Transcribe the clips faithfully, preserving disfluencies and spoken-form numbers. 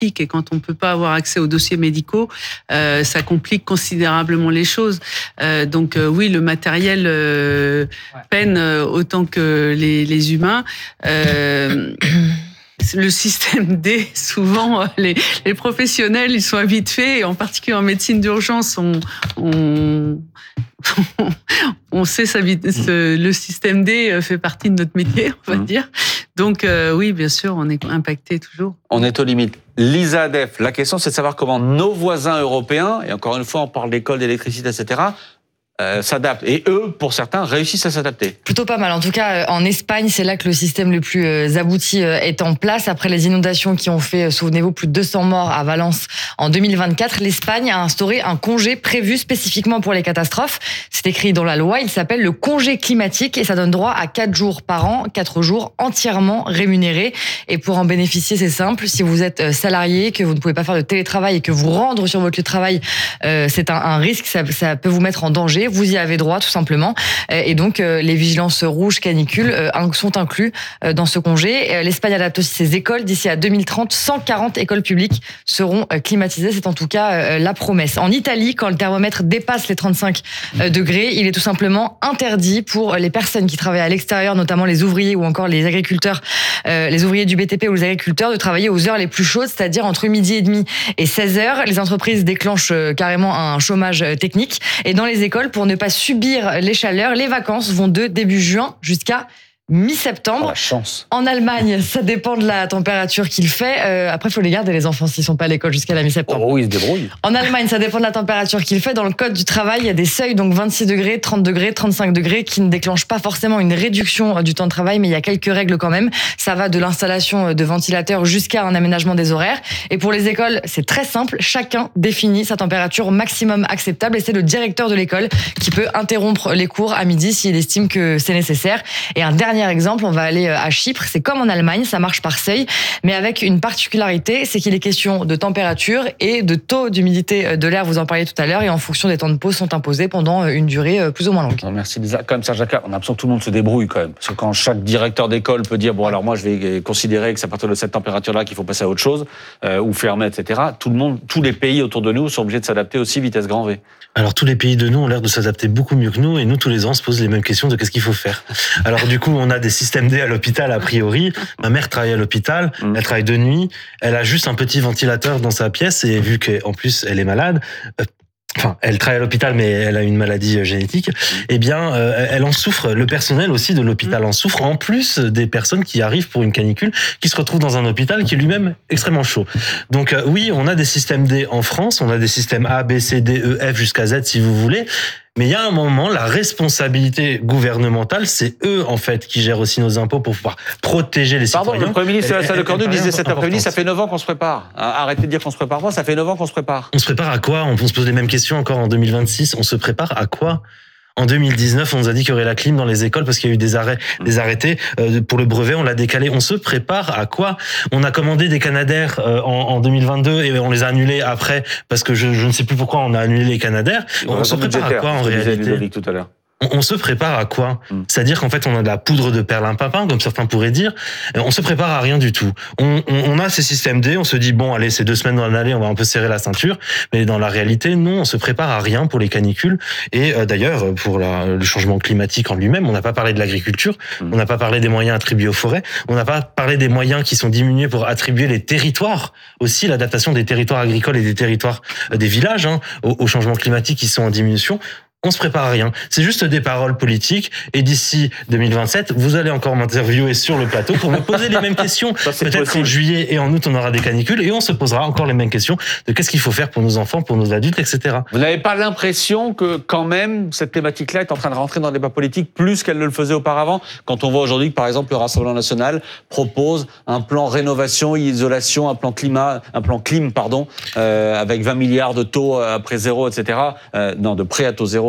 complique. Et quand on peut pas avoir accès aux dossiers médicaux, euh, ça complique considérablement les choses. Euh, donc euh, oui, le matériel euh, ouais. peine autant que les, les humains. Euh, Le système D, souvent, les, les professionnels, ils sont vite faits, et en particulier en médecine d'urgence, on, on, on sait ça vite. Ce, le système D fait partie de notre métier, on va mmh. dire. Donc euh, oui, bien sûr, on est impacté toujours. On est aux limites. Lisa Adef, la question, c'est de savoir comment nos voisins européens, et encore une fois, on parle d'école, d'électricité, et cetera, Euh, s'adaptent. Et eux, pour certains, réussissent à s'adapter. Plutôt pas mal. En tout cas, en Espagne, c'est là que le système le plus abouti est en place. Après les inondations qui ont fait, souvenez-vous, plus de deux cents morts à Valence en deux mille vingt-quatre, l'Espagne a instauré un congé prévu spécifiquement pour les catastrophes. C'est écrit dans la loi. Il s'appelle le congé climatique et ça donne droit à quatre jours par an, quatre jours entièrement rémunérés. Et pour en bénéficier, c'est simple. Si vous êtes salarié, que vous ne pouvez pas faire de télétravail et que vous rendre sur votre lieu de travail, euh, c'est un, un risque. Ça, ça peut vous mettre en danger. Vous y avez droit, tout simplement. Et donc, les vigilances rouges canicules sont inclus dans ce congé. L'Espagne adapte aussi ses écoles. D'ici à deux mille trente, cent quarante écoles publiques seront climatisées. C'est en tout cas la promesse. En Italie, quand le thermomètre dépasse les trente-cinq degrés, il est tout simplement interdit pour les personnes qui travaillent à l'extérieur, notamment les ouvriers ou encore les agriculteurs, les ouvriers du B T P ou les agriculteurs, de travailler aux heures les plus chaudes, c'est-à-dire entre midi et demi et seize heures. Les entreprises déclenchent carrément un chômage technique. Et dans les écoles, pour ne pas subir les chaleurs, les vacances vont de début juin jusqu'à mi-septembre. Oh, la chance. En Allemagne, ça dépend de la température qu'il fait. Euh, après, il faut les garder, les enfants, s'ils sont pas à l'école jusqu'à la mi-septembre. Oh oui, ils se débrouillent. En Allemagne, ça dépend de la température qu'il fait. Dans le code du travail, il y a des seuils, donc vingt-six degrés, trente degrés, trente-cinq degrés, qui ne déclenchent pas forcément une réduction du temps de travail, mais il y a quelques règles quand même. Ça va de l'installation de ventilateurs jusqu'à un aménagement des horaires. Et pour les écoles, c'est très simple. Chacun définit sa température maximum acceptable et c'est le directeur de l'école qui peut interrompre les cours à midi s'il estime que c'est nécessaire. Et un dernier exemple, on va aller à Chypre, c'est comme en Allemagne, ça marche par seuil, mais avec une particularité, c'est qu'il est question de température et de taux d'humidité de l'air, vous en parliez tout à l'heure, et en fonction des temps de pause sont imposés pendant une durée plus ou moins longue. Non, merci Lisa. Quand même, Serge Jacquard, on a l'impression que tout le monde se débrouille quand même. Parce que quand chaque directeur d'école peut dire, bon alors moi je vais considérer que c'est à partir de cette température-là qu'il faut passer à autre chose, euh, ou fermer, et cetera, tout le monde, tous les pays autour de nous sont obligés de s'adapter aussi vitesse grand V. Alors tous les pays de nous ont l'air de s'adapter beaucoup mieux que nous, et nous tous les ans on se pose les mêmes questions de qu'est-ce qu'il faut faire. Alors du coup on a des systèmes D à l'hôpital a priori. Ma mère travaille à l'hôpital, mmh. elle travaille de nuit, elle a juste un petit ventilateur dans sa pièce et vu qu'en plus elle est malade, euh, enfin, elle travaille à l'hôpital, mais elle a une maladie génétique, eh bien, euh, elle en souffre. Le personnel aussi de l'hôpital en souffre, en plus des personnes qui arrivent pour une canicule, qui se retrouvent dans un hôpital qui est lui-même extrêmement chaud. Donc euh, oui, on a des systèmes D en France, on a des systèmes A, B, C, D, E, F jusqu'à Z si vous voulez, mais il y a un moment, la responsabilité gouvernementale, c'est eux, en fait, qui gèrent aussi nos impôts pour pouvoir protéger les citoyens. Pardon, le Premier ministre Sébastien Lecornu disait cet après-midi, ça fait neuf ans qu'on se prépare. Arrêtez de dire qu'on se prépare pas, ça fait neuf ans qu'on se prépare. On se prépare à quoi? On se pose les mêmes questions encore en deux mille vingt-six. On se prépare à quoi? En deux mille dix-neuf, on nous a dit qu'il y aurait la clim dans les écoles parce qu'il y a eu des arrêts, des arrêtés pour le brevet. On l'a décalé. On se prépare à quoi? On a commandé des Canadair en, en deux mille vingt-deux et on les a annulés après parce que je, je ne sais plus pourquoi on a annulé les Canadair. On, on se prépare à quoi en réalité? Tout à l'heure. On se prépare à quoi? mm. C'est-à-dire qu'en fait, on a de la poudre de perlimpinpin, comme certains pourraient dire. On se prépare à rien du tout. On, on, on a ces systèmes D, on se dit, bon, allez, c'est deux semaines dans l'année, on va un peu serrer la ceinture. Mais dans la réalité, non, on se prépare à rien pour les canicules. Et euh, d'ailleurs, pour la, le changement climatique en lui-même, on n'a pas parlé de l'agriculture, mm. on n'a pas parlé des moyens attribués aux forêts, on n'a pas parlé des moyens qui sont diminués pour attribuer les territoires, aussi l'adaptation des territoires agricoles et des territoires euh, des villages hein, au, au changement climatique qui sont en diminution. On se prépare à rien. C'est juste des paroles politiques. Et d'ici deux mille vingt-sept, vous allez encore m'interviewer sur le plateau pour me poser les mêmes questions. Peut-être qu'en juillet et en août, on aura des canicules et on se posera encore les mêmes questions de qu'est-ce qu'il faut faire pour nos enfants, pour nos adultes, et cetera. Vous n'avez pas l'impression que, quand même, cette thématique-là est en train de rentrer dans le débat politique plus qu'elle ne le faisait auparavant? Quand on voit aujourd'hui que, par exemple, le Rassemblement national propose un plan rénovation, isolation, un plan climat, un plan clim, pardon, euh, avec vingt milliards de taux après zéro, et cetera. Euh, non, de prêt à taux zéro,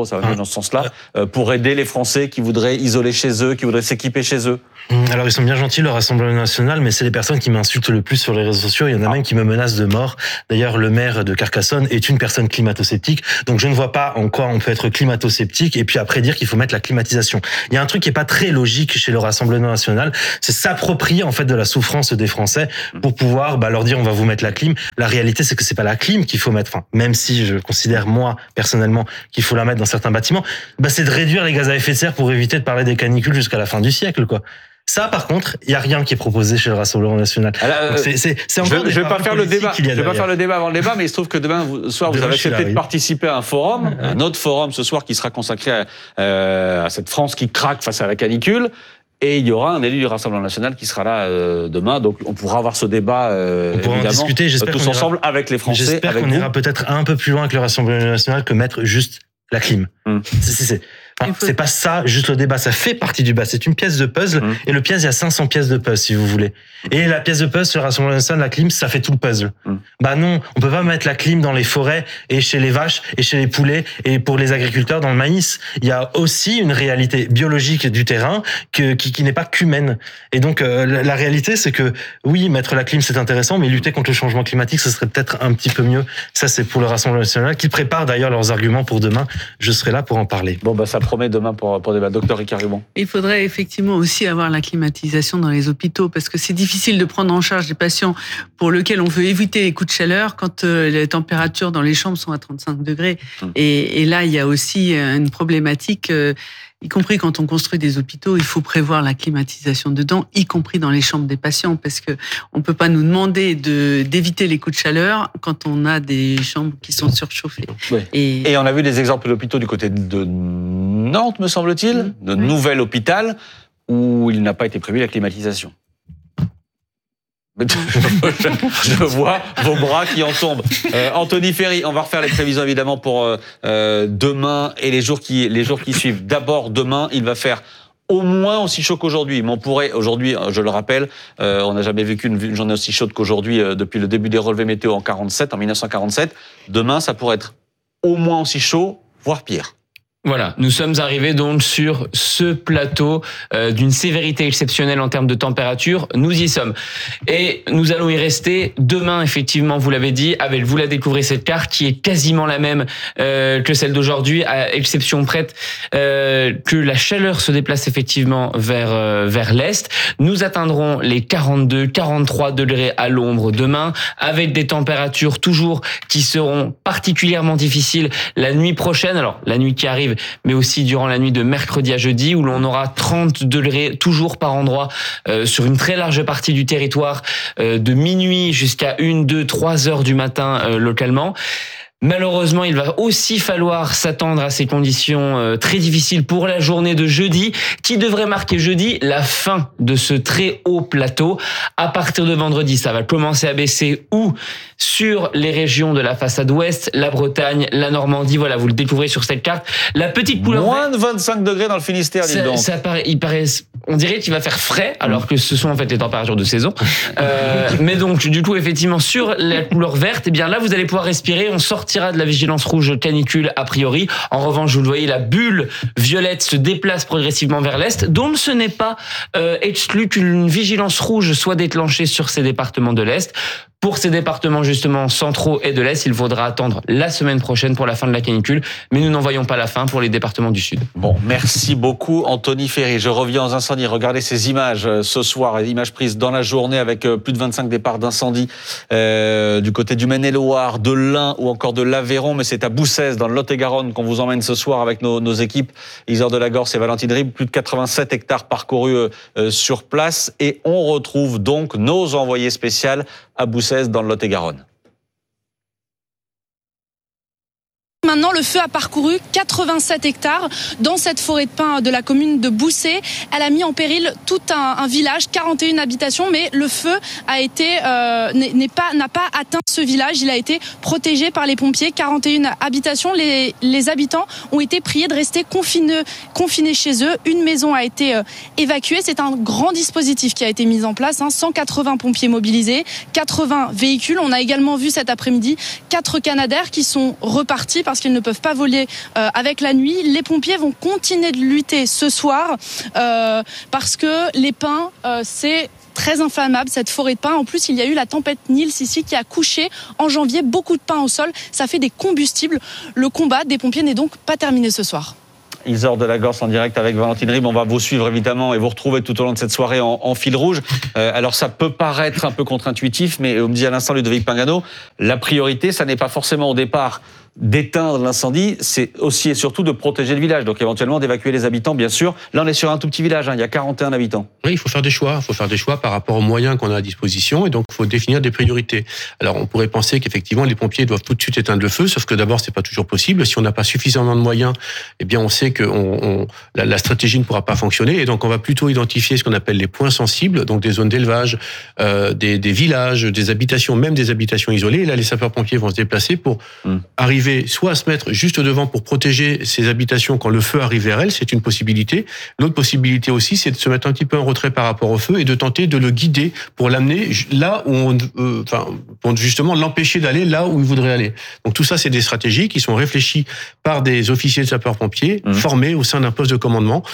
euros, ça va mieux dans ce sens-là, euh, pour aider les Français qui voudraient isoler chez eux, qui voudraient s'équiper chez eux. Alors ils sont bien gentils, le Rassemblement national, mais c'est les personnes qui m'insultent le plus sur les réseaux sociaux. Il y en a ah. même qui me menacent de mort. D'ailleurs, le maire de Carcassonne est une personne climato-sceptique, donc je ne vois pas en quoi on peut être climato-sceptique et puis après dire qu'il faut mettre la climatisation. Il y a un truc qui est pas très logique chez le Rassemblement national, c'est s'approprier en fait de la souffrance des Français pour pouvoir bah, leur dire on va vous mettre la clim. La réalité, c'est que c'est pas la clim qu'il faut mettre. Enfin, même si je considère moi personnellement qu'il faut la mettre dans certains bâtiments, bah c'est de réduire les gaz à effet de serre pour éviter de parler des canicules jusqu'à la fin du siècle, quoi. Ça, par contre, il y a rien qui est proposé chez le Rassemblement national. Alors, c'est, c'est, c'est encore je ne vais pas faire le débat. Je vais pas faire le débat avant le débat, mais il se trouve que demain vous, soir vous demain, avez accepté de participer à un forum, ouais. un autre forum ce soir qui sera consacré à, euh, à cette France qui craque face à la canicule. Et il y aura un élu du Rassemblement national qui sera là euh, demain, donc on pourra avoir ce débat euh, on pourra évidemment, en discuter, j'espère tous qu'on ensemble ira, avec les Français. J'espère avec qu'on vous. ira peut-être un peu plus loin que le Rassemblement national que mettre juste la clim. Hum. C'est, c'est, c'est. Enfin, faut... c'est pas ça, juste le débat, ça fait partie du débat. C'est une pièce de puzzle, mmh. et le pièce, il y a cinq cents pièces de puzzle, si vous voulez. Et la pièce de puzzle sur le Rassemblement national, la clim, ça fait tout le puzzle. Mmh. Bah non, on peut pas mettre la clim dans les forêts, et chez les vaches, et chez les poulets, et pour les agriculteurs dans le maïs. Il y a aussi une réalité biologique du terrain que, qui, qui n'est pas qu'humaine. Et donc, euh, la, la réalité, c'est que, oui, mettre la clim, c'est intéressant, mais lutter contre le changement climatique, ce serait peut-être un petit peu mieux. Ça, c'est pour le Rassemblement national, qui prépare d'ailleurs leurs arguments pour demain. Je serai là pour en parler. Bon, bah, ça promet demain pour, pour débat. Docteur Ricard Rubon. Il faudrait effectivement aussi avoir la climatisation dans les hôpitaux parce que c'est difficile de prendre en charge des patients pour lesquels on veut éviter les coups de chaleur quand les températures dans les chambres sont à trente-cinq degrés. Mmh. Et, et là, il y a aussi une problématique, euh, y compris quand on construit des hôpitaux, il faut prévoir la climatisation dedans, y compris dans les chambres des patients, parce que on peut pas nous demander de d'éviter les coups de chaleur quand on a des chambres qui sont surchauffées. Oui. Et... et on a vu des exemples d'hôpitaux du côté de Nantes, me semble-t-il, mmh. de oui. nouvel hôpital où il n'a pas été prévu la climatisation. Je, je vois vos bras qui en tombent. Euh, Anthony Ferry, on va refaire les prévisions évidemment pour euh, demain et les jours qui les jours qui suivent. D'abord demain, il va faire au moins aussi chaud qu'aujourd'hui. Mais on pourrait aujourd'hui, je le rappelle, euh, on n'a jamais vécu une, une journée aussi chaude qu'aujourd'hui euh, depuis le début des relevés météo en quarante-sept, en mille neuf cent quarante-sept. Demain, ça pourrait être au moins aussi chaud, voire pire. Voilà, nous sommes arrivés donc sur ce plateau euh, d'une sévérité exceptionnelle en termes de température. Nous y sommes. Et nous allons y rester demain, effectivement, vous l'avez dit, avec vous la découvrez cette carte qui est quasiment la même euh, que celle d'aujourd'hui, à exception prête euh, que la chaleur se déplace effectivement vers euh, vers l'est. Nous atteindrons les quarante-deux, quarante-trois degrés à l'ombre demain, avec des températures toujours qui seront particulièrement difficiles la nuit prochaine. Alors, la nuit qui arrive, mais aussi durant la nuit de mercredi à jeudi, où l'on aura trente degrés toujours par endroit euh, sur une très large partie du territoire, euh, de minuit jusqu'à une, deux, trois heures du matin euh, localement. Malheureusement, il va aussi falloir s'attendre à ces conditions euh, très difficiles pour la journée de jeudi, qui devrait marquer jeudi la fin de ce très haut plateau. À partir de vendredi, ça va commencer à baisser ou sur les régions de la façade ouest, la Bretagne, la Normandie. Voilà, vous le découvrez sur cette carte. La petite couleur moins de vingt-cinq degrés dans le Finistère, dis donc. Ça paraît, il paraît, on dirait qu'il va faire frais, alors que ce sont en fait les températures de saison. Euh, mais donc, du coup, effectivement, sur la couleur verte, eh bien là, vous allez pouvoir respirer. On sortira de la vigilance rouge canicule a priori. En revanche, vous le voyez, la bulle violette se déplace progressivement vers l'est. Donc, ce n'est pas euh, exclu qu'une vigilance rouge soit déclenchée sur ces départements de l'est. Pour ces départements justement centraux et de l'Est, il faudra attendre la semaine prochaine pour la fin de la canicule, mais nous n'en voyons pas la fin pour les départements du Sud. Bon, merci beaucoup Anthony Ferry. Je reviens aux incendies. Regardez ces images euh, ce soir, les images prises dans la journée avec euh, plus de vingt-cinq départs d'incendie euh, du côté du Maine-et-Loire, de l'Ain ou encore de l'Aveyron, mais c'est à Boussez, dans le Lot-et-Garonne, qu'on vous emmène ce soir avec nos, nos équipes, Isère Delagorce et Valentine Ribes. Plus de quatre-vingt-sept hectares parcourus euh, euh, sur place, et on retrouve donc nos envoyés spéciaux à Boussez, dans le Lot-et-Garonne. Maintenant, le feu a parcouru quatre-vingt-sept hectares dans cette forêt de pins de la commune de Boussez. Elle a mis en péril tout un, un village, quarante et une habitations, mais le feu a été euh, n'est pas n'a pas atteint ce village. Il a été protégé par les pompiers. quarante et une habitations. Les, les habitants ont été priés de rester confinés, confinés chez eux. Une maison a été euh, évacuée. C'est un grand dispositif qui a été mis en place. Hein. cent quatre-vingts pompiers mobilisés, quatre-vingts véhicules. On a également vu cet après-midi quatre Canadair qui sont repartis parce qu'ils ne peuvent pas voler euh, avec la nuit. Les pompiers vont continuer de lutter ce soir euh, parce que les pins, euh, c'est très inflammable, cette forêt de pins. En plus, il y a eu la tempête Nils ici qui a couché en janvier beaucoup de pins au sol. Ça fait des combustibles. Le combat des pompiers n'est donc pas terminé ce soir. Isor de la Gorce en direct avec Valentine Ribes. On va vous suivre évidemment et vous retrouver tout au long de cette soirée en, en fil rouge. Euh, alors ça peut paraître un peu contre-intuitif, mais on me dit à l'instant, Ludovic Pingano, la priorité, ça n'est pas forcément au départ d'éteindre l'incendie, c'est aussi et surtout de protéger le village, donc éventuellement d'évacuer les habitants, bien sûr. Là, on est sur un tout petit village, hein, il y a quarante et un habitants. Oui, il faut faire des choix, il faut faire des choix par rapport aux moyens qu'on a à disposition, et donc il faut définir des priorités. Alors, on pourrait penser qu'effectivement, les pompiers doivent tout de suite éteindre le feu, sauf que d'abord, c'est pas toujours possible. Si on n'a pas suffisamment de moyens, eh bien, on sait que on, on, la, la stratégie ne pourra pas fonctionner, et donc on va plutôt identifier ce qu'on appelle les points sensibles, donc des zones d'élevage, euh, des, des villages, des habitations, même des habitations isolées. Et là, les sapeurs-pompiers vont se déplacer pour mmh. arriver soit à se mettre juste devant pour protéger ces habitations quand le feu arrive vers elles, c'est une possibilité. L'autre possibilité aussi, c'est de se mettre un petit peu en retrait par rapport au feu et de tenter de le guider pour l'amener là où on, euh, enfin, pour justement l'empêcher d'aller là où il voudrait aller. Donc tout ça, c'est des stratégies qui sont réfléchies par des officiers de sapeurs-pompiers mmh. formés au sein d'un poste de commandement.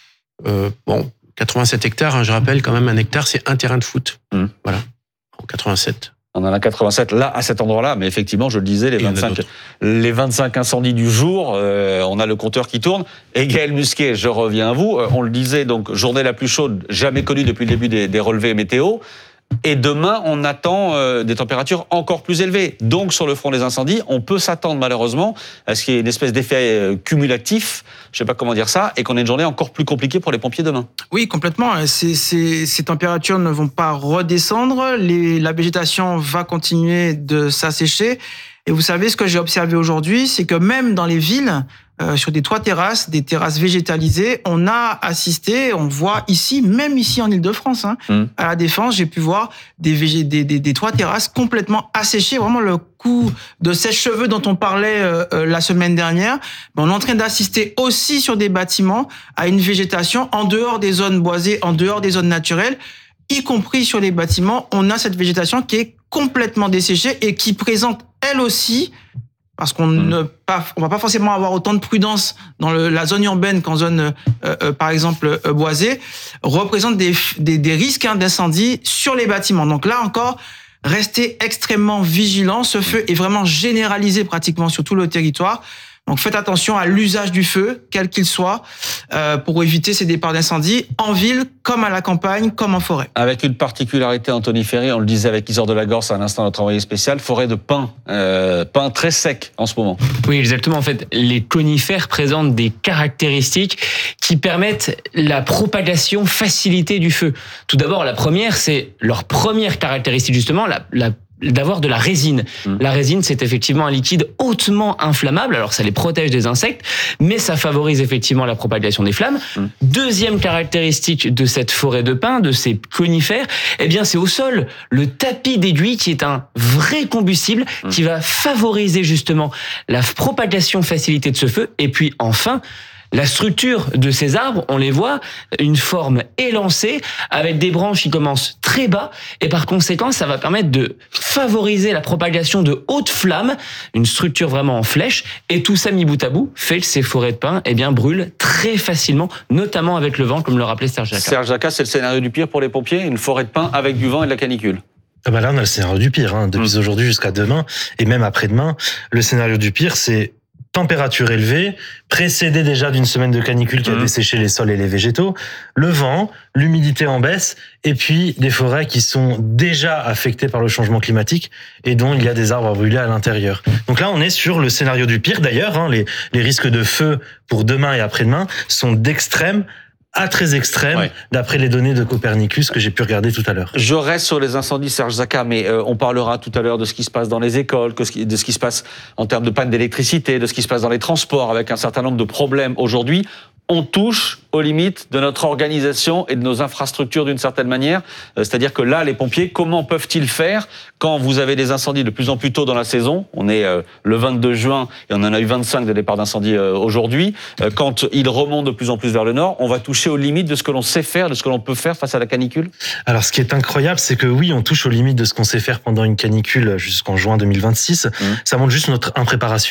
Euh, bon, quatre-vingt-sept hectares, hein, je rappelle quand même, un hectare, c'est un terrain de foot. Mmh. Voilà, en quatre-vingt-sept. On en a quatre-vingt-sept là, à cet endroit-là, mais effectivement, je le disais, les vingt-cinq, les vingt-cinq incendies du jour, euh, on a le compteur qui tourne. Et Gaël Musquet, je reviens à vous, euh, on le disait, donc journée la plus chaude jamais connue depuis le début des, des relevés météo. Et demain, on attend euh, des températures encore plus élevées. Donc, sur le front des incendies, on peut s'attendre malheureusement à ce qu'il y ait une espèce d'effet euh, cumulatif, je ne sais pas comment dire ça, et qu'on ait une journée encore plus compliquée pour les pompiers demain. Oui, complètement. Ces, ces, ces températures ne vont pas redescendre. Les, la végétation va continuer de s'assécher. Et vous savez, ce que j'ai observé aujourd'hui, c'est que même dans les villes, euh, sur des toits terrasses, des terrasses végétalisées, on a assisté, on voit ici, même ici en Ile-de-France, hein, mmh. à la Défense, j'ai pu voir des, végé- des, des, des toits terrasses complètement asséchés, vraiment le coup de sèche-cheveux dont on parlait euh, euh, la semaine dernière. Mais on est en train d'assister aussi sur des bâtiments à une végétation en dehors des zones boisées, en dehors des zones naturelles, y compris sur les bâtiments, on a cette végétation qui est complètement desséchée et qui présente elle aussi, parce qu'on mmh. ne pas, on va pas forcément avoir autant de prudence dans le, la zone urbaine qu'en zone, euh, euh, par exemple, euh, boisée, représente des, des, des risques hein, d'incendie sur les bâtiments. Donc là encore, restez extrêmement vigilants. Ce feu est vraiment généralisé pratiquement sur tout le territoire. Donc faites attention à l'usage du feu, quel qu'il soit, euh, pour éviter ces départs d'incendie en ville, comme à la campagne, comme en forêt. Avec une particularité, Anthony Ferry, on le disait avec Isor de la Gorce à l'instant, notre envoyé spécial, forêt de pins, euh, pins très secs en ce moment. Oui, exactement. En fait, les conifères présentent des caractéristiques qui permettent la propagation facilitée du feu. Tout d'abord, la première, c'est leur première caractéristique, justement, la, la d'avoir de la résine. Mmh. La résine, c'est effectivement un liquide hautement inflammable, alors ça les protège des insectes, mais ça favorise effectivement la propagation des flammes. Mmh. Deuxième caractéristique de cette forêt de pins, de ces conifères, eh bien c'est au sol le tapis d'aiguille qui est un vrai combustible mmh. qui va favoriser justement la propagation facilitée de ce feu. Et puis enfin, la structure de ces arbres, on les voit, une forme élancée, avec des branches qui commencent très bas, et par conséquent, ça va permettre de favoriser la propagation de hautes flammes, une structure vraiment en flèche, et tout ça mis bout à bout fait que ces forêts de pins, eh bien, brûlent très facilement, notamment avec le vent, comme le rappelait Serge Jacquat. Serge Jacquat, c'est le scénario du pire pour les pompiers, une forêt de pins avec du vent et de la canicule. Ah bah là, on a le scénario du pire, hein, depuis mmh. aujourd'hui jusqu'à demain, et même après-demain. Le scénario du pire, c'est température élevée, précédée déjà d'une semaine de canicule qui a mmh. desséché les sols et les végétaux, le vent, l'humidité en baisse, et puis des forêts qui sont déjà affectées par le changement climatique et dont il y a des arbres à brûler à l'intérieur. Donc là, on est sur le scénario du pire. D'ailleurs, hein, les, les risques de feu pour demain et après-demain sont d'extrême à très extrême, ouais. d'après les données de Copernicus que j'ai pu regarder tout à l'heure. Je reste sur les incendies, Serge Jacquat, mais euh, on parlera tout à l'heure de ce qui se passe dans les écoles, que ce qui, de ce qui se passe en termes de panne d'électricité, de ce qui se passe dans les transports, avec un certain nombre de problèmes aujourd'hui. On touche aux limites de notre organisation et de nos infrastructures d'une certaine manière. C'est-à-dire que là, les pompiers, comment peuvent-ils faire quand vous avez des incendies de plus en plus tôt dans la saison? On est euh, le vingt-deux juin et on en a eu vingt-cinq de départs d'incendie euh, aujourd'hui. Euh, quand ils remontent de plus en plus vers le nord, on va toucher aux limites de ce que l'on sait faire, de ce que l'on peut faire face à la canicule? Alors, ce qui est incroyable, c'est que oui, on touche aux limites de ce qu'on sait faire pendant une canicule jusqu'en juin deux mille vingt-six. Mmh. Ça montre juste notre impréparation.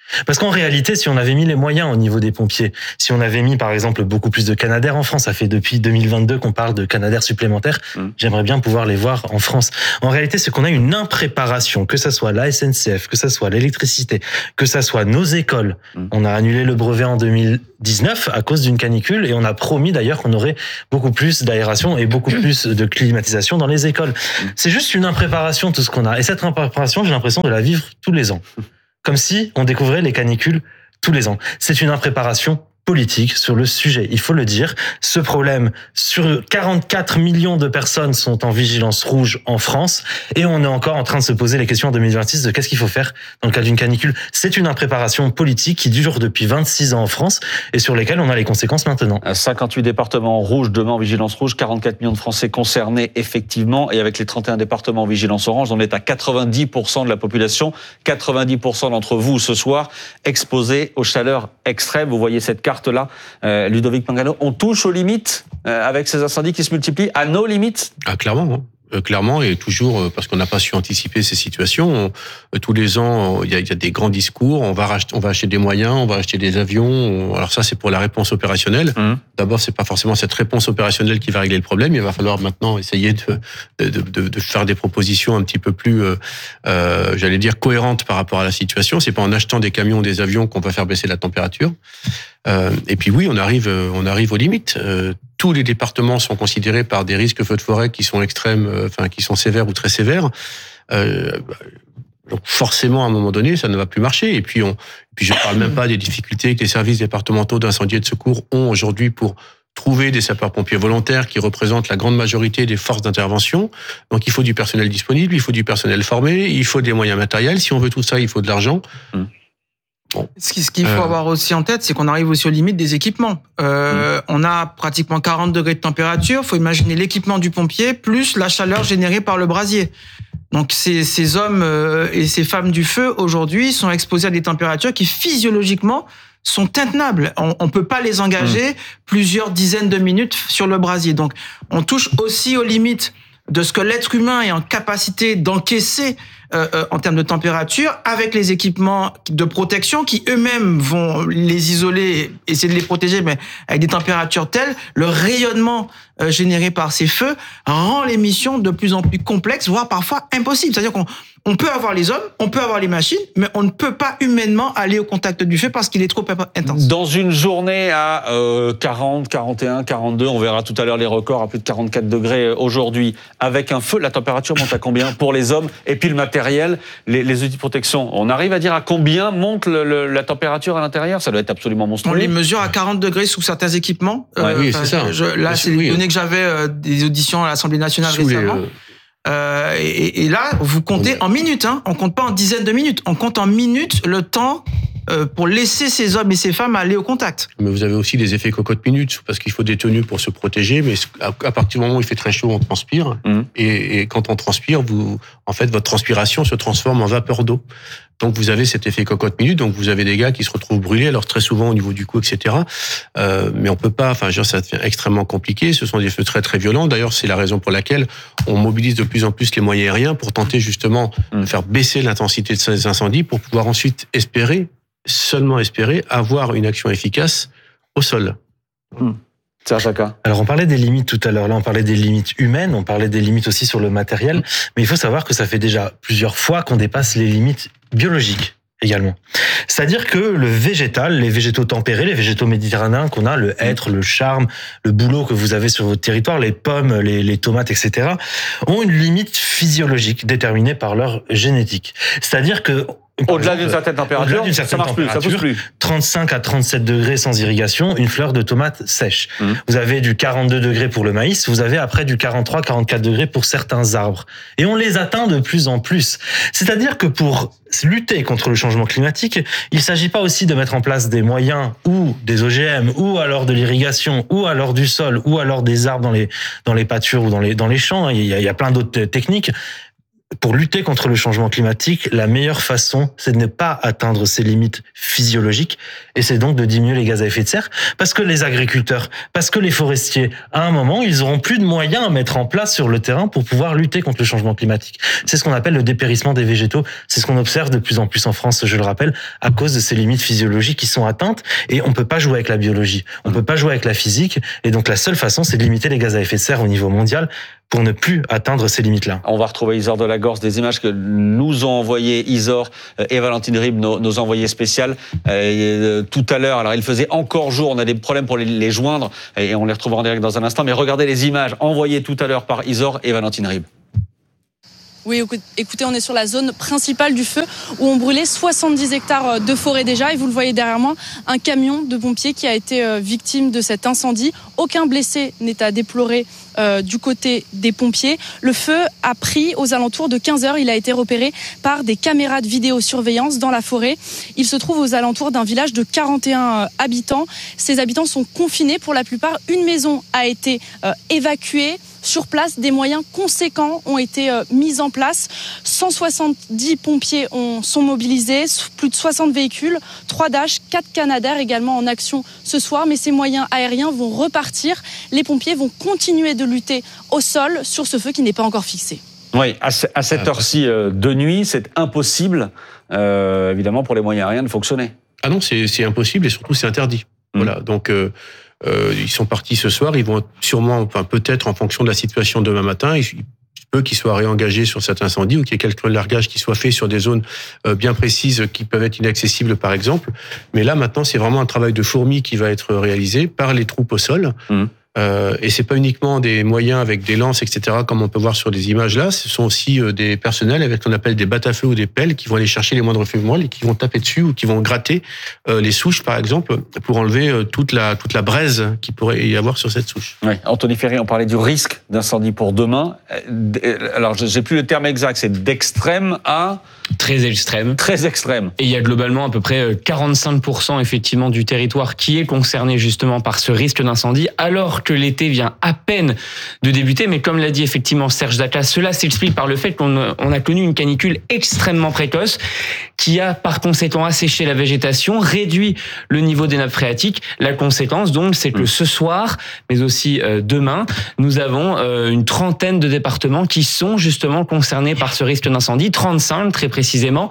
Parce qu'en réalité, si on avait mis les moyens au niveau des pompiers, si on avait mis par exemple beaucoup plus de Canadair en France, ça fait depuis deux mille vingt-deux qu'on parle de Canadair supplémentaires, mmh. j'aimerais bien pouvoir les voir en France. En réalité, c'est qu'on a une impréparation, que ça soit la S N C F, que ça soit l'électricité, que ça soit nos écoles. Mmh. On a annulé le brevet en deux mille dix-neuf à cause d'une canicule et on a promis d'ailleurs qu'on aurait beaucoup plus d'aération et beaucoup plus de climatisation dans les écoles. Mmh. C'est juste une impréparation tout ce qu'on a. Et cette impréparation, j'ai l'impression de la vivre tous les ans. Comme si on découvrait les canicules tous les ans. C'est une impréparation politique sur le sujet, il faut le dire. Ce problème, sur quarante-quatre millions de personnes sont en vigilance rouge en France et on est encore en train de se poser les questions en deux mille vingt-six de qu'est-ce qu'il faut faire dans le cas d'une canicule. C'est une impréparation politique qui dure depuis vingt-six ans en France et sur lesquelles on a les conséquences maintenant. cinquante-huit départements rouges, demain en vigilance rouge, quarante-quatre millions de Français concernés effectivement et avec les trente et un départements en vigilance orange, on est à quatre-vingt-dix pour cent de la population, quatre-vingt-dix pour cent d'entre vous ce soir exposés aux chaleurs extrêmes. Vous voyez cette carte là, euh, Ludovic Mangano, on touche aux limites euh, avec ces incendies qui se multiplient, à nos limites. Ah, clairement, hein. Euh, clairement, et toujours euh, parce qu'on n'a pas su anticiper ces situations. On, euh, tous les ans, il y, y a des grands discours. On va racheter, on va acheter des moyens, on va acheter des avions. On, alors ça, c'est pour la réponse opérationnelle. Mmh. D'abord, c'est pas forcément cette réponse opérationnelle qui va régler le problème. Il va falloir maintenant essayer de, de, de, de faire des propositions un petit peu plus, euh, euh, j'allais dire, cohérentes par rapport à la situation. C'est pas en achetant des camions, des avions qu'on va faire baisser la température. Euh, et puis oui, on arrive, on arrive aux limites. Euh, tous les départements sont considérés par des risques feux de forêt qui sont extrêmes, euh, enfin qui sont sévères ou très sévères. Euh, donc forcément, à un moment donné, ça ne va plus marcher. Et puis, on, puis je ne parle même pas des difficultés que les services départementaux d'incendie et de secours ont aujourd'hui pour trouver des sapeurs-pompiers volontaires qui représentent la grande majorité des forces d'intervention. Donc il faut du personnel disponible, il faut du personnel formé, il faut des moyens matériels. Si on veut tout ça, il faut de l'argent. Mmh. Bon. Ce qu'il faut euh... avoir aussi en tête, c'est qu'on arrive aussi aux limites des équipements. Euh, mmh. On a pratiquement quarante degrés de température. Il faut imaginer l'équipement du pompier plus la chaleur générée par le brasier. Donc ces, ces hommes et ces femmes du feu aujourd'hui sont exposés à des températures qui physiologiquement sont intenables. On ne peut pas les engager mmh. plusieurs dizaines de minutes sur le brasier. Donc on touche aussi aux limites de ce que l'être humain est en capacité d'encaisser euh, euh, en termes de température, avec les équipements de protection qui eux-mêmes vont les isoler, essayer de les protéger, mais avec des températures telles, le rayonnement euh, généré par ces feux rend les missions de plus en plus complexes, voire parfois impossibles. C'est-à-dire qu'on on peut avoir les hommes, on peut avoir les machines, mais on ne peut pas humainement aller au contact du feu parce qu'il est trop intense. Dans une journée à euh, quarante, quarante et un, quarante-deux, on verra tout à l'heure les records à plus de quarante-quatre degrés aujourd'hui, avec un feu, la température monte à combien pour les hommes? Et puis le matériel, les, les outils de protection, on arrive à dire à combien monte le, le, la température à l'intérieur? Ça doit être absolument monstrueux. On les mesure à quarante degrés sous certains équipements. Ouais, euh, oui, c'est ça. Je, là, c'est les oui. données que j'avais euh, des auditions à l'Assemblée nationale sous récemment. Les, euh... Euh, et, et là, vous comptez en minutes, hein. On compte pas en dizaines de minutes, on compte en minutes le temps euh, pour laisser ces hommes et ces femmes aller au contact. Mais vous avez aussi des effets cocotte minutes, parce qu'il faut des tenues pour se protéger, mais à, à partir du moment où il fait très chaud, on transpire, mmh. et, et quand on transpire, vous, en fait, votre transpiration se transforme en vapeur d'eau. Donc vous avez cet effet cocotte minute, donc vous avez des gars qui se retrouvent brûlés, alors très souvent au niveau du cou, et cetera. Euh, mais on peut pas, enfin, genre, ça devient extrêmement compliqué. Ce sont des feux très très violents. D'ailleurs, c'est la raison pour laquelle on mobilise de plus en plus les moyens aériens pour tenter justement de faire baisser l'intensité de ces incendies, pour pouvoir ensuite espérer, seulement espérer, avoir une action efficace au sol. Mmh. Alors on parlait des limites tout à l'heure, là on parlait des limites humaines, on parlait des limites aussi sur le matériel, mais il faut savoir que ça fait déjà plusieurs fois qu'on dépasse les limites biologiques également. C'est-à-dire que le végétal, les végétaux tempérés, les végétaux méditerranéens qu'on a, le hêtre, le charme, le bouleau que vous avez sur votre territoire, les pommes, les, les tomates, et cetera, ont une limite physiologique déterminée par leur génétique. C'est-à-dire que Au-delà d'une certaine température, d'une certaine ça marche plus, ça pousse plus. trente-cinq à trente-sept degrés sans irrigation, une fleur de tomate sèche. Mmh. Vous avez du quarante-deux degrés pour le maïs, vous avez après du quarante-trois à quarante-quatre degrés pour certains arbres. Et on les atteint de plus en plus. C'est-à-dire que pour lutter contre le changement climatique, il ne s'agit pas aussi de mettre en place des moyens ou des O G M, ou alors de l'irrigation, ou alors du sol, ou alors des arbres dans les, dans les pâtures ou dans les, dans les champs. Il y a, il y a plein d'autres techniques. pour lutter contre le changement climatique, la meilleure façon, c'est de ne pas atteindre ces limites physiologiques, et c'est donc de diminuer les gaz à effet de serre, parce que les agriculteurs, parce que les forestiers, à un moment, ils auront plus de moyens à mettre en place sur le terrain pour pouvoir lutter contre le changement climatique. C'est ce qu'on appelle le dépérissement des végétaux. C'est ce qu'on observe de plus en plus en France, je le rappelle, à cause de ces limites physiologiques qui sont atteintes, et on peut pas jouer avec la biologie, on peut pas jouer avec la physique, et donc la seule façon, c'est de limiter les gaz à effet de serre au niveau mondial pour ne plus atteindre ces limites-là. On va retrouver Isor Delagorce, des images que nous ont envoyées Isor et Valentine Ribes, nos, nos envoyés spéciales, euh, tout à l'heure. Alors, il faisait encore jour, on a des problèmes pour les, les joindre, et on les retrouvera en direct dans un instant, mais regardez les images envoyées tout à l'heure par Isor et Valentine Ribes. Oui, écoutez, on est sur la zone principale du feu où on brûlait soixante-dix hectares de forêt déjà. Et vous le voyez derrière moi, un camion de pompiers qui a été victime de cet incendie. Aucun blessé n'est à déplorer euh, du côté des pompiers. Le feu a pris aux alentours de quinze heures. Il a été repéré par des caméras de vidéosurveillance dans la forêt. Il se trouve aux alentours d'un village de quarante et un habitants. Ces habitants sont confinés pour la plupart. Une maison a été euh, évacuée. Sur place, des moyens conséquents ont été euh, mis en place. cent soixante-dix pompiers ont, sont mobilisés, plus de soixante véhicules, trois Dash, quatre Canadair également en action ce soir. Mais ces moyens aériens vont repartir. Les pompiers vont continuer de lutter au sol sur ce feu qui n'est pas encore fixé. Oui, à, à cette heure-ci euh, de nuit, c'est impossible, euh, évidemment, pour les moyens aériens de fonctionner. Ah non, c'est, c'est impossible et surtout c'est interdit. Mmh. Voilà, donc... Euh, Euh, ils sont partis ce soir, ils vont sûrement, enfin peut-être en fonction de la situation demain matin, il peut qu'ils soient réengagés sur cet incendie ou qu'il y ait quelques largages qui soient faits sur des zones bien précises qui peuvent être inaccessibles par exemple. Mais là maintenant c'est vraiment un travail de fourmi qui va être réalisé par les troupes au sol. Mmh. Euh, et c'est pas uniquement des moyens avec des lances, et cetera, comme on peut voir sur les images là. Ce sont aussi euh, des personnels avec ce qu'on appelle des battes à feu ou des pelles qui vont aller chercher les moindres feuilles molles et qui vont taper dessus ou qui vont gratter euh, les souches, par exemple, pour enlever euh, toute la toute la braise qui pourrait y avoir sur cette souche. Oui. Anthony Ferry, on parlait du risque d'incendie pour demain. Alors, j'ai plus le terme exact, c'est d'extrême à très extrême. Très extrême. Et il y a globalement à peu près quarante-cinq pour cent effectivement du territoire qui est concerné justement par ce risque d'incendie, alors que l'été vient à peine de débuter. Mais comme l'a dit effectivement Serge Daca, cela s'explique par le fait qu'on on a connu une canicule extrêmement précoce qui a par conséquent asséché la végétation, réduit le niveau des nappes phréatiques. La conséquence donc, c'est que ce soir, mais aussi euh, demain, nous avons euh, une trentaine de départements qui sont justement concernés par ce risque d'incendie, trente-cinq très précisément,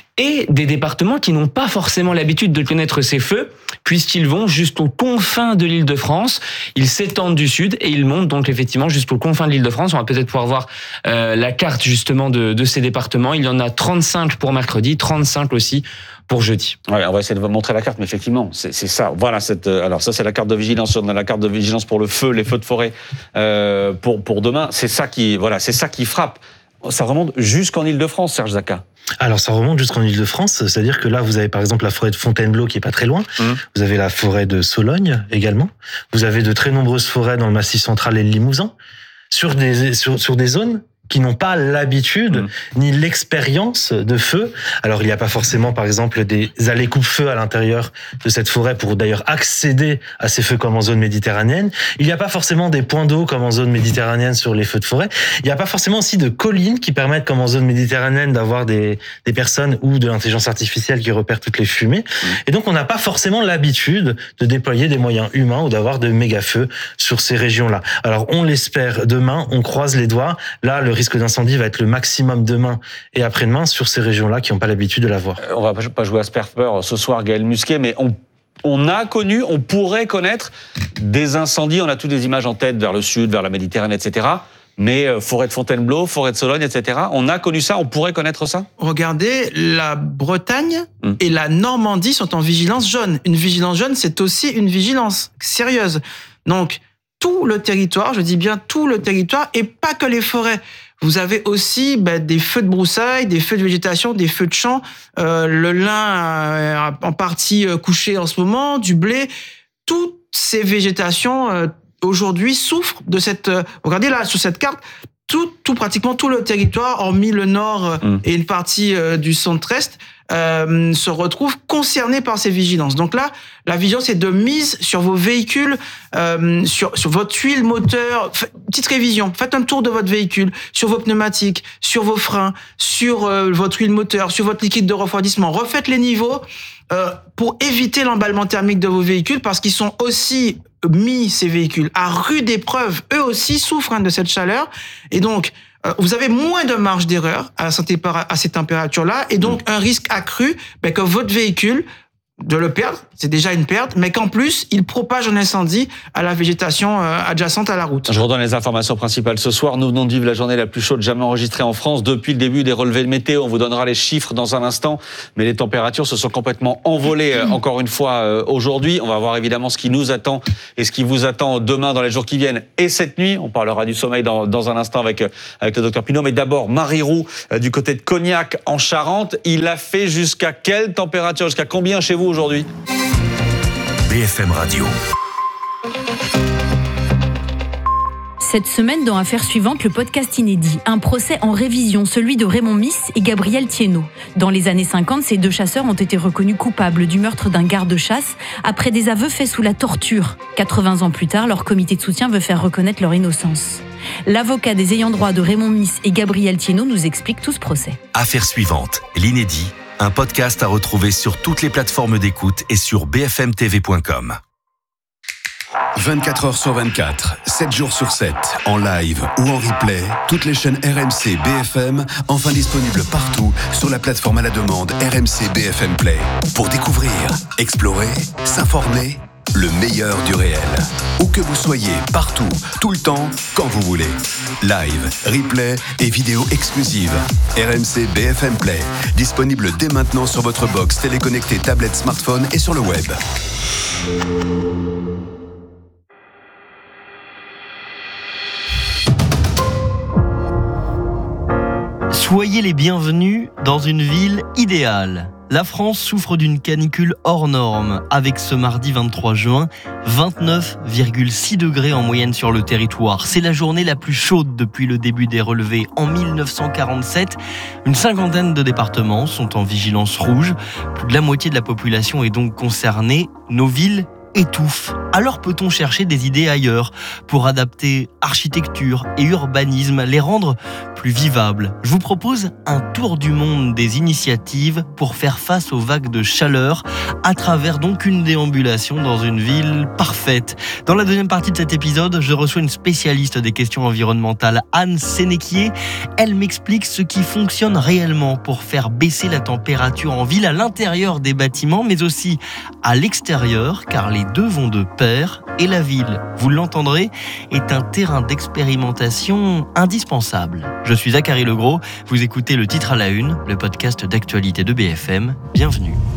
et des départements qui n'ont pas forcément l'habitude de connaître ces feux, puisqu'ils vont jusqu'aux confins de l'Île-de-France. Ils s'étendent du sud et ils montent donc effectivement jusqu'aux confins de l'Île-de-France. On va peut-être pouvoir voir euh, la carte justement de, de ces départements. Il y en a trente-cinq pour mercredi, trente-cinq aussi pour jeudi. Ouais, on va essayer de vous montrer la carte, mais effectivement, c'est, c'est ça. Voilà, cette, alors ça, c'est la carte de vigilance. On a la carte de vigilance pour le feu, les feux de forêt euh, pour pour demain. C'est ça qui, voilà, c'est ça qui frappe. Ça remonte jusqu'en Île-de-France, Serge Daca. Alors ça remonte jusqu'en Île-de-France, c'est-à-dire que là vous avez par exemple la forêt de Fontainebleau qui est pas très loin, mmh. Vous avez la forêt de Sologne également, vous avez de très nombreuses forêts dans le Massif central et le Limousin, sur des sur, sur des zones qui n'ont pas l'habitude mmh. ni l'expérience de feu. Alors il n'y a pas forcément par exemple des allées coupe-feu à l'intérieur de cette forêt pour d'ailleurs accéder à ces feux comme en zone méditerranéenne. Il n'y a pas forcément des points d'eau comme en zone méditerranéenne sur les feux de forêt. Il n'y a pas forcément aussi de collines qui permettent comme en zone méditerranéenne d'avoir des, des personnes ou de l'intelligence artificielle qui repèrent toutes les fumées. Mmh. Et donc on n'a pas forcément l'habitude de déployer des moyens humains ou d'avoir de méga feux sur ces régions-là. Alors on l'espère demain, on croise les doigts. Là le risque d'incendie va être le maximum demain et après-demain sur ces régions-là qui n'ont pas l'habitude de l'avoir. On va pas jouer à Sperper ce soir, Gaël Musquet, mais on, on a connu, on pourrait connaître des incendies. On a toutes des images en tête vers le sud, vers la Méditerranée, et cetera. Mais forêt de Fontainebleau, forêt de Sologne, et cetera. On a connu ça, on pourrait connaître ça. Regardez, la Bretagne mmh. et la Normandie sont en vigilance jaune. Une vigilance jaune, c'est aussi une vigilance sérieuse. Donc, tout le territoire, je dis bien tout le territoire, et pas que les forêts. Vous avez aussi ben, des feux de broussailles, des feux de végétation, des feux de champs, euh, le lin euh, en partie euh, couché en ce moment, du blé. Toutes ces végétations euh, aujourd'hui souffrent de cette... Euh, regardez là, sur cette carte, tout, tout pratiquement tout le territoire, hormis le nord euh, mmh. et une partie euh, du centre-est, euh, se retrouvent concernés par ces vigilances. Donc là, la vigilance est de mise sur vos véhicules, euh, sur, sur votre huile moteur. Fait, petite révision, faites un tour de votre véhicule, sur vos pneumatiques, sur vos freins, sur euh, votre huile moteur, sur votre liquide de refroidissement. Refaites les niveaux euh, pour éviter l'emballement thermique de vos véhicules, parce qu'ils sont aussi mis, ces véhicules, à rude épreuve. Eux aussi souffrent hein, de cette chaleur. Et donc, euh, vous avez moins de marge d'erreur à, à ces températures-là, et donc un risque accru ben, que votre véhicule, de le perdre, c'est déjà une perte, mais qu'en plus, il propage un incendie à la végétation euh, adjacente à la route. Je redonne les informations principales ce soir. Nous venons de vivre la journée la plus chaude jamais enregistrée en France depuis le début des relevés de météo. On vous donnera les chiffres dans un instant, mais les températures se sont complètement envolées euh, encore une fois euh, aujourd'hui. On va voir évidemment ce qui nous attend et ce qui vous attend demain dans les jours qui viennent et cette nuit. On parlera du sommeil dans, dans un instant avec, euh, avec le docteur Pinault. Mais d'abord, Marie Roux, euh, du côté de Cognac en Charente. Il a fait jusqu'à quelle température, jusqu'à combien chez vous aujourd'hui ? B F M Radio. Cette semaine, dans Affaires suivantes, le podcast inédit. Un procès en révision, celui de Raymond Miss et Gabriel Thiénot. Dans les années cinquante, ces deux chasseurs ont été reconnus coupables du meurtre d'un garde-chasse après des aveux faits sous la torture. quatre-vingts ans plus tard, leur comité de soutien veut faire reconnaître leur innocence. L'avocat des ayants droit de Raymond Miss et Gabriel Thiénot nous explique tout ce procès. Affaires suivantes, l'inédit. Un podcast à retrouver sur toutes les plateformes d'écoute et sur b f m t v point com. vingt-quatre heures sur vingt-quatre, sept jours sur sept, en live ou en replay, toutes les chaînes R M C B F M, enfin disponibles partout sur la plateforme à la demande R M C B F M Play. Pour découvrir, explorer, s'informer, le meilleur du réel. Où que vous soyez, partout, tout le temps, quand vous voulez. Live, replay et vidéos exclusives. R M C B F M Play, disponible dès maintenant sur votre box téléconnectée, tablette, smartphone et sur le web. Soyez les bienvenus dans une ville idéale. La France souffre d'une canicule hors norme, avec ce mardi vingt-trois juin, vingt-neuf virgule six degrés en moyenne sur le territoire. C'est la journée la plus chaude depuis le début des relevés en mille neuf cent quarante-sept. Une cinquantaine de départements sont en vigilance rouge. Plus de la moitié de la population est donc concernée. Nos villes étouffe. Alors peut-on chercher des idées ailleurs pour adapter architecture et urbanisme, les rendre plus vivables ? Je vous propose un tour du monde des initiatives pour faire face aux vagues de chaleur à travers donc une déambulation dans une ville parfaite. Dans la deuxième partie de cet épisode, je reçois une spécialiste des questions environnementales, Anne Sénéquier. Elle m'explique ce qui fonctionne réellement pour faire baisser la température en ville à l'intérieur des bâtiments, mais aussi à l'extérieur, car les deux vont de pair et la ville, vous l'entendrez, est un terrain d'expérimentation indispensable. Je suis Zachary Legros, vous écoutez Le Titre à la Une, le podcast d'actualité de B F M. Bienvenue.